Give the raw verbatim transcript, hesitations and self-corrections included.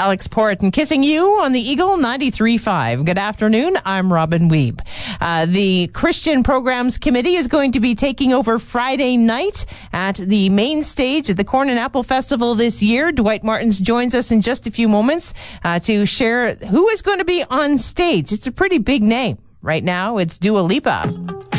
Alex Porton kissing you on the Eagle ninety-three point five. Good afternoon. I'm Robin Weeb. Uh, the Christian Programs Committee is going to be taking over Friday night at the main stage at the Corn and Apple Festival this year. Dwight Martins joins us in just a few moments uh, to share who is going to be on stage. It's a pretty big name. Right now, it's Dua Lipa.